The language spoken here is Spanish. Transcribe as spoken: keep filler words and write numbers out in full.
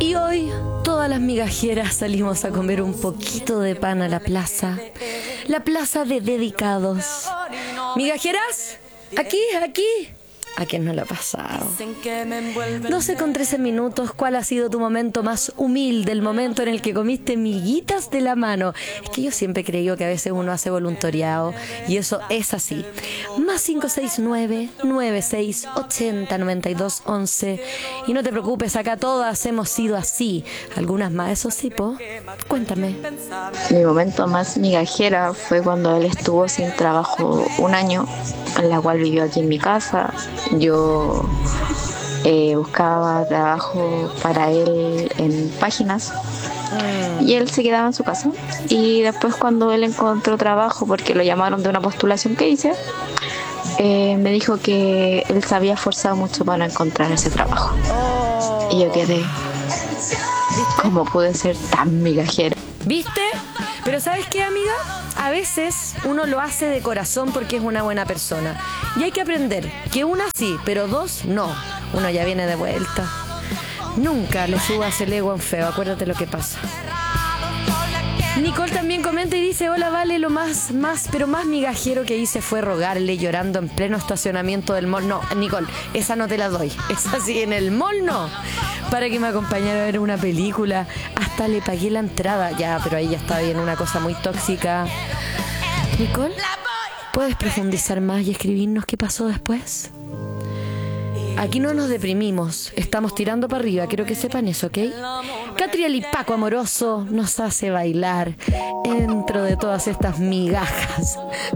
Y hoy todas las migajeras salimos a comer un poquito de pan a la plaza. La plaza de dedicados. ¿Migajeras? Aquí, aquí. ¿A quién no le ha pasado? doce con trece minutos. ¿Cuál ha sido tu momento más humilde? El momento en el que comiste miguitas de la mano. Es que yo siempre he creído que a veces uno hace voluntariado y eso es así. Más cinco seis nueve, nueve seis ochenta, noventa y dos once. Y no te preocupes, acá todas hemos sido así. Algunas más, eso sí, po. Cuéntame. Mi momento más migajera fue cuando él estuvo sin trabajo un año, en la cual vivió aquí en mi casa. Yo eh, buscaba trabajo para él en páginas y él se quedaba en su casa. Y después, cuando él encontró trabajo, porque lo llamaron de una postulación que hice, eh, me dijo que él se había esforzado mucho para encontrar ese trabajo. Y yo quedé, ¿cómo pude ser tan migajera? ¿Viste? Pero ¿sabes qué, amiga? A veces uno lo hace de corazón porque es una buena persona. Y hay que aprender que una sí, pero dos no. Uno ya viene de vuelta. Nunca le subas el ego en feo, acuérdate lo que pasa. Nicole también comenta y dice: hola, Vale, lo más, más, pero más migajero que hice fue rogarle llorando en pleno estacionamiento del mall. No, Nicole, esa no te la doy. Esa sí, en el mall no. Para que me acompañara a ver una película. Hasta le pagué la entrada. Ya, pero ahí ya está bien, una cosa muy tóxica. Nicole, ¿puedes profundizar más y escribirnos qué pasó después? Aquí no nos deprimimos, estamos tirando para arriba, quiero que sepan eso, ¿ok? Catriel y Paco Amoroso nos hace bailar dentro de todas estas migajas.